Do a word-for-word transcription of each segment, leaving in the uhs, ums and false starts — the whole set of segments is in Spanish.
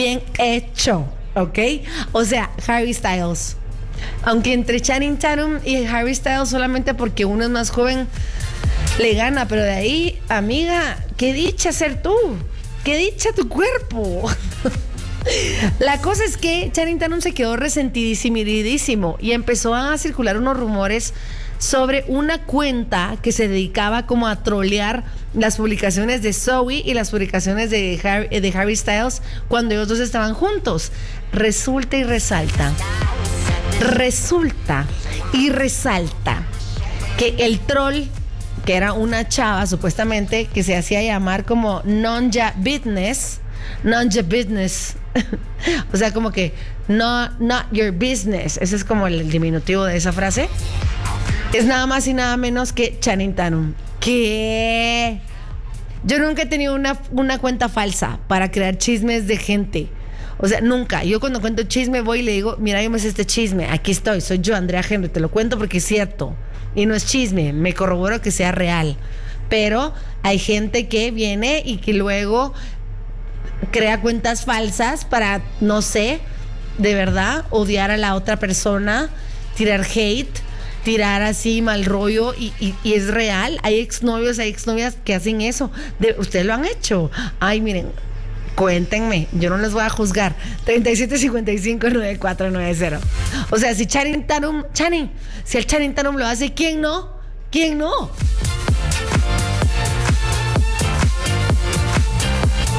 bien hecho, ¿ok? O sea, Harry Styles. Aunque entre Channing Tatum y Harry Styles, solamente porque uno es más joven, le gana, pero de ahí, amiga, qué dicha ser tú, qué dicha tu cuerpo. La cosa es que Channing Tatum se quedó resentidísimo y empezó a circular unos rumores sobre una cuenta que se dedicaba como a trolear las publicaciones de Zoe y las publicaciones de Harry, de Harry Styles cuando ellos dos estaban juntos. Resulta y resalta, resulta y resalta que el troll, que era una chava supuestamente que se hacía llamar como Nonja Business, Nonja Business, o sea, como que no, not your business, ese es como el diminutivo de esa frase, es nada más y nada menos que Channing Tatum. ¿Qué? Yo nunca he tenido una, una cuenta falsa para crear chismes de gente. O sea, nunca. Yo cuando cuento chisme voy y le digo, mira, yo me sé este chisme, aquí estoy, soy yo, Andrea Henry, te lo cuento porque es cierto. Y no es chisme, me corroboro que sea real. Pero hay gente que viene y que luego crea cuentas falsas para, no sé, de verdad, odiar a la otra persona, tirar hate, tirar así mal rollo y, y, y es real. Hay exnovios, hay exnovias que hacen eso. De, ustedes lo han hecho. Ay, miren, cuéntenme, yo no les voy a juzgar. treinta y siete cincuenta y cinco noventa y cuatro noventa. O sea, si Channing Tatum, Channing, si el Channing Tatum lo hace, ¿quién no? ¿Quién no?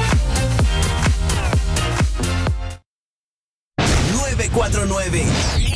nueve cuatro nueve